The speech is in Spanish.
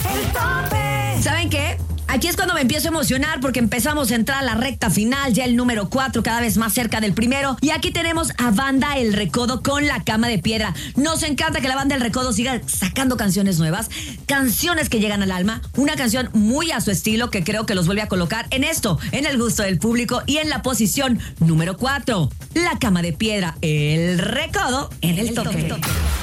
El tope. ¿Saben qué? Aquí es cuando me empiezo a emocionar porque empezamos a entrar a la recta final, ya el número 4 cada vez más cerca del primero. Y aquí tenemos a Banda El Recodo con La Cama de Piedra. Nos encanta que la Banda El Recodo siga sacando canciones nuevas, canciones que llegan al alma, una canción muy a su estilo que creo que los vuelve a colocar en esto, en el gusto del público y en la posición número 4. La Cama de Piedra, El Recodo en el tope.